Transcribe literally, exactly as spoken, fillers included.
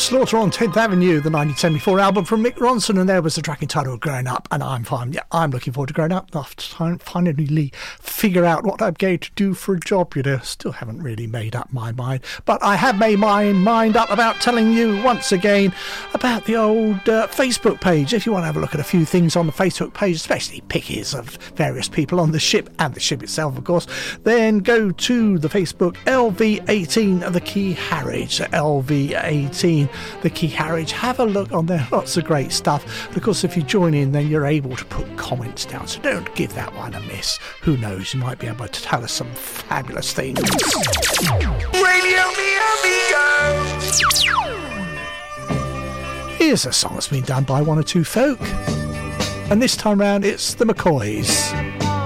Slaughter on tenth Avenue, the nineteen seventy-four album from Mick Ronson, and there was the track entitled Growing Up, and I'm fine. Yeah, I'm looking forward to growing up. I'll finally figure out what I'm going to do for a job, you know. Still haven't really made up my mind, but I have made my mind up about telling you once again about the old uh, Facebook page. If you want to have a look at a few things on the Facebook page, especially pictures of various people on the ship and the ship itself, of course, then go to the Facebook L V eighteen, the Key Harwich, L V eighteen. The Key Harwich, have a look on there, lots of great stuff. Of course, if you join in, then you're able to put comments down, so don't give that one a miss. Who knows, you might be able to tell us some fabulous things. Radio me amigo. Here's a song that's been done by one or two folk, and this time round it's the McCoys.